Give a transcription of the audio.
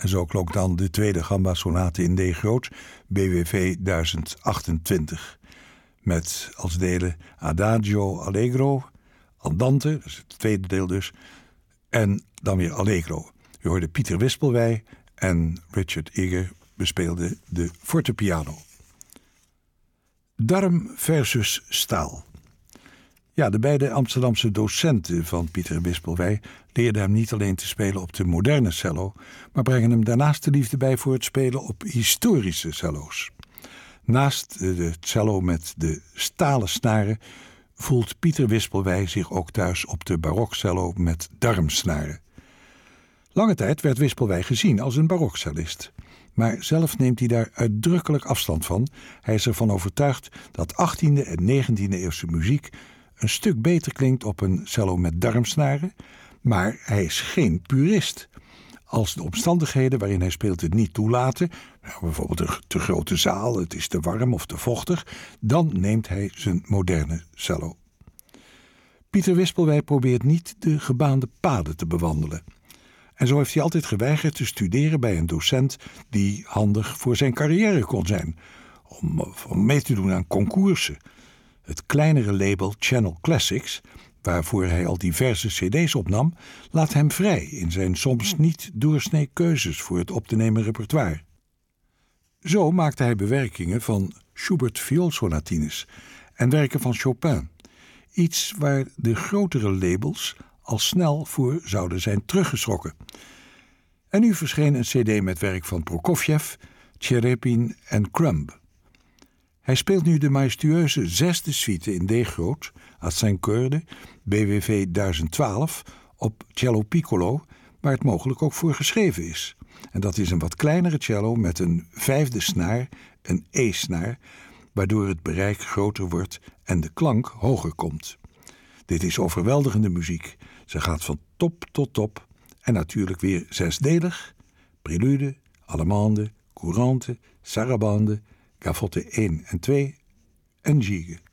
En zo klonk dan de tweede gamba-sonate in D groot, BWV 1028. Met als delen Adagio Allegro, Andante, dat is het tweede deel dus, en dan weer Allegro. U hoorde Pieter Wispelwey en Richard Eger bespeelden de fortepiano. Darm versus staal. Ja, de beide Amsterdamse docenten van Pieter Wispelwey leerden hem niet alleen te spelen op de moderne cello, maar brengen hem daarnaast de liefde bij voor het spelen op historische cello's. Naast de cello met de stalen snaren voelt Pieter Wispelwey zich ook thuis op de barokcello met darmsnaren. Lange tijd werd Wispelwey gezien als een barokcellist. Maar zelf neemt hij daar uitdrukkelijk afstand van. Hij is ervan overtuigd dat 18e en 19e eeuwse muziek een stuk beter klinkt op een cello met darmsnaren, maar hij is geen purist. Als de omstandigheden waarin hij speelt het niet toelaten, bijvoorbeeld een te grote zaal, het is te warm of te vochtig, dan neemt hij zijn moderne cello. Pieter Wispelwey probeert niet de gebaande paden te bewandelen. En zo heeft hij altijd geweigerd te studeren bij een docent die handig voor zijn carrière kon zijn, om mee te doen aan concoursen. Het kleinere label Channel Classics, waarvoor hij al diverse cd's opnam, laat hem vrij in zijn soms niet doorsnee keuzes voor het op te nemen repertoire. Zo maakte hij bewerkingen van Schubert vioolsonatines en werken van Chopin, iets waar de grotere labels al snel voor zouden zijn teruggeschrokken. En nu verscheen een cd met werk van Prokofjev, Tcherepin en Crumb. Hij speelt nu de majestueuze zesde suite in D groot, à 5 cordes, BWV 1012, op cello piccolo, waar het mogelijk ook voor geschreven is. En dat is een wat kleinere cello met een vijfde snaar, een E-snaar, waardoor het bereik groter wordt en de klank hoger komt. Dit is overweldigende muziek. Ze gaat van top tot top en natuurlijk weer zesdelig: prelude, allemande, courante, sarabande, gavotte 1 en 2 en gigue.